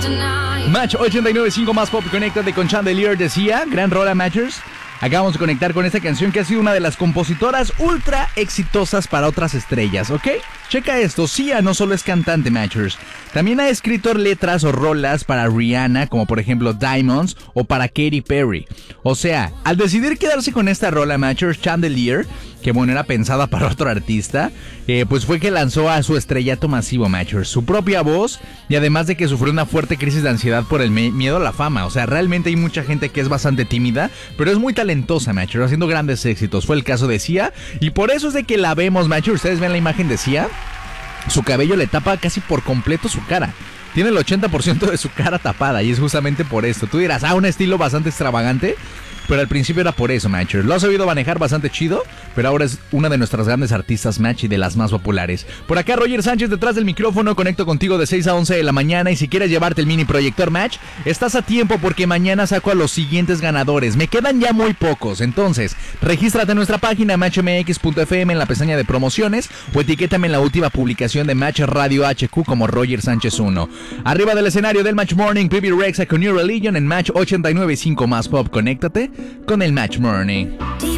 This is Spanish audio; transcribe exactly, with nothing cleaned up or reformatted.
Match ochenta y nueve punto cinco más pop, conéctate con Chandelier, decía, gran rola, Matchers. Acabamos de conectar con esta canción que ha sido una de las compositoras ultra exitosas para otras estrellas, ¿ok? Checa esto, Sia no solo es cantante, Matchers, también ha escrito letras o rolas para Rihanna, como por ejemplo Diamonds, o para Katy Perry. O sea, al decidir quedarse con esta rola, Matchers, Chandelier, que bueno, era pensada para otro artista, eh, pues fue que lanzó a su estrellato masivo, Matchers, su propia voz, y además de que sufrió una fuerte crisis de ansiedad por el me- miedo a la fama. O sea, realmente hay mucha gente que es bastante tímida, pero es muy talentosa, Matchers, haciendo grandes éxitos. Fue el caso de Sia, y por eso es de que la vemos, Matchers. Ustedes ven la imagen de Sia, su cabello le tapa casi por completo su cara. Tiene el ochenta por ciento de su cara tapada, y es justamente por esto. Tú dirás, ah, un estilo bastante extravagante, pero al principio era por eso, Matcher. Lo has oído manejar bastante chido, pero ahora es una de nuestras grandes artistas, Match, y de las más populares. Por acá, Roger Sánchez detrás del micrófono. Conecto contigo de seis a once de la mañana. Y si quieres llevarte el mini proyector Match, estás a tiempo porque mañana saco a los siguientes ganadores. Me quedan ya muy pocos. Entonces, regístrate en nuestra página match m x punto f m en la pestaña de promociones o etiquétame en la última publicación de Match Radio H Q como Roger Sánchez uno. Arriba del escenario del Match Morning, Baby Rexa con New Religion en Match ochenta y nueve punto cinco más pop. Conéctate con el Match Morning.